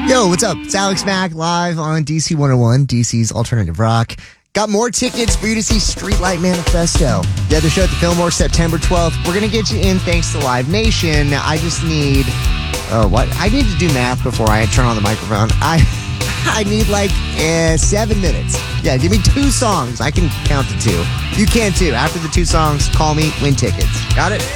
Yo, what's up? It's Alex Mack live on DC 101, DC's Alternative Rock. Got more tickets for you to see Streetlight Manifesto. The other show at the Fillmore, September 12th. We're going to get you in thanks to Live Nation. Now, I just need... I need to do math before I turn on the microphone. I need 7 minutes. Yeah, give me 2 songs. I can count to 2. You can too. After the 2 songs, call me, win tickets. Got it?